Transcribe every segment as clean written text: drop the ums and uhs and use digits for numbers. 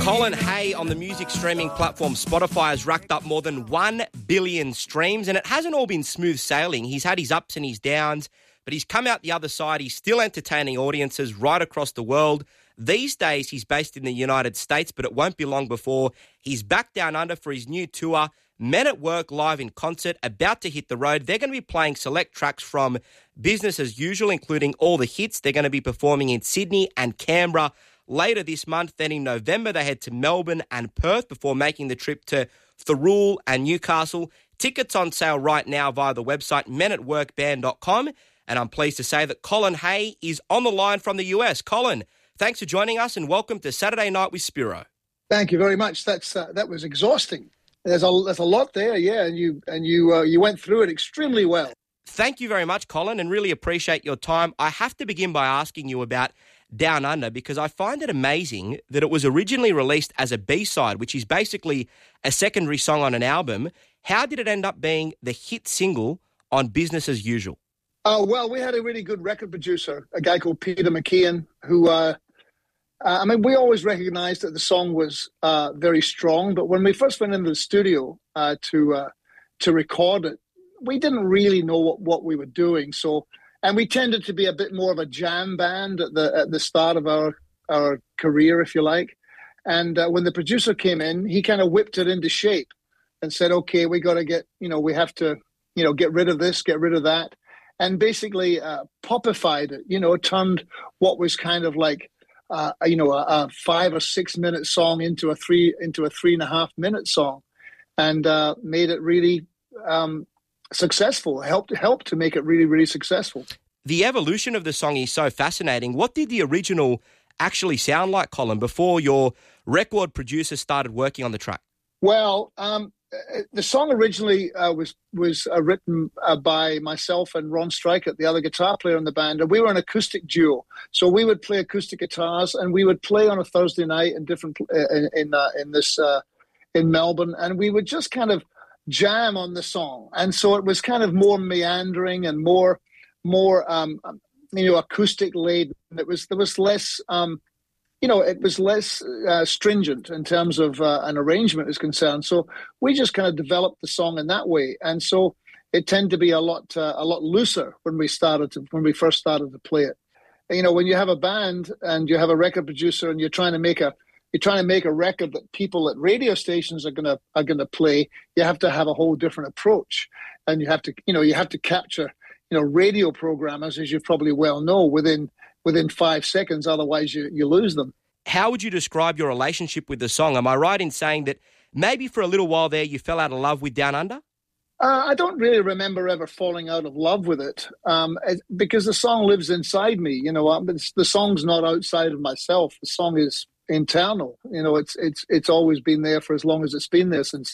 Colin Hay on the music streaming platform Spotify has racked up more than 1 billion streams, and it hasn't all been smooth sailing. He's had his ups and his downs, but he's come out the other side. He's still entertaining audiences right across the world. These days, he's based in the United States, but it won't be long before he's back down under for his new tour, Men at Work live in concert, about to hit the road. They're going to be playing select tracks from Business as Usual, including all the hits. They're going to be performing in Sydney and Canberra later this month. Then in November, they head to Melbourne and Perth before making the trip to Thirroul and Newcastle. Tickets on sale right now via the website menatworkband.com. And I'm pleased to say that Colin Hay is on the line from the US. Colin, thanks for joining us and welcome to Saturday Night with Spiro. Thank you very much. That was exhausting. There's a lot there, yeah, and you went through it extremely well. Thank you very much, Colin, and really appreciate your time. I have to begin by asking you about Down Under because I find it amazing that it was originally released as a B-side, which is basically a secondary song on an album. How did it end up being the hit single on Business as Usual? Well, we had a really good record producer, a guy called Peter McKeon, who, we always recognized that the song was very strong, but when we first went into the studio to record it, we didn't really know what we were doing. So, and we tended to be a bit more of a jam band at the start of our career, if you like. And when the producer came in, he kind of whipped it into shape and said, "Okay, we got to we have to, get rid of this, get rid of that." And basically popified it, turned what was kind of like, a 5 or 6 minute song into a 3.5 minute song, and made it really successful. Helped to make it really, really successful. The evolution of the song is so fascinating. What did the original actually sound like, Colin, before your record producer started working on the track? Well, the song originally was written by myself and Ron Strykert, the other guitar player in the band, and we were an acoustic duo. So we would play acoustic guitars, and we would play on a Thursday night in in Melbourne, and we would just kind of jam on the song. And so it was kind of more meandering and more acoustic laden. There was less. It was less stringent in terms of an arrangement is concerned. So we just kind of developed the song in that way, and so it tended to be a lot looser when we first started to play it. When you have a band and you have a record producer and you're trying to make a record that people at radio stations are gonna play, you have to have a whole different approach, and you have to capture radio programmers, as you probably well know, within 5 seconds, otherwise you lose them. How would you describe your relationship with the song? Am I right in saying that maybe for a little while there you fell out of love with Down Under? I don't really remember ever falling out of love with it because the song lives inside me. The song's not outside of myself. The song is internal. It's always been there for as long as it's been there, since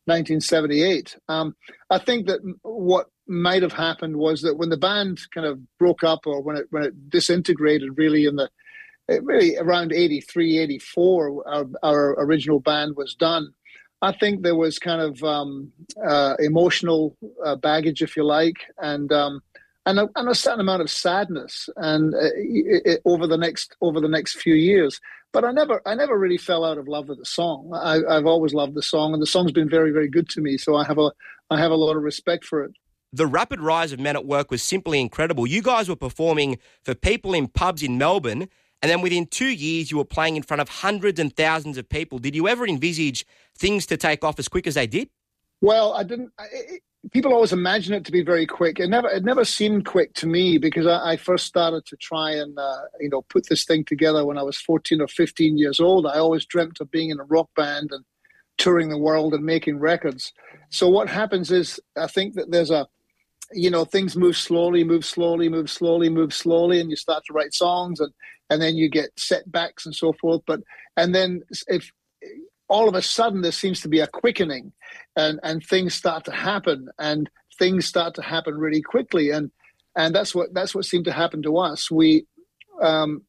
1978. I think that what might have happened was that when the band kind of broke up, or when it disintegrated really around 83, 84, our original band was done. I think there was kind of emotional baggage, if you like, and a certain amount of sadness, and over the next few years. But I never really fell out of love with the song. I've always loved the song, and the song's been very, very good to me. So I have a lot of respect for it. The rapid rise of Men at Work was simply incredible. You guys were performing for people in pubs in Melbourne, and then within 2 years you were playing in front of hundreds and thousands of people. Did you ever envisage things to take off as quick as they did? Well, I didn't. People always imagine it to be very quick. It never seemed quick to me, because I first started to try and put this thing together when I was 14 or 15 years old. I always dreamt of being in a rock band and touring the world and making records. So what happens is, I think that there's things move slowly, and you start to write songs, and then you get setbacks and so forth. And then if all of a sudden there seems to be a quickening, and things start to happen, and things start to happen really quickly, and that's what seemed to happen to us. We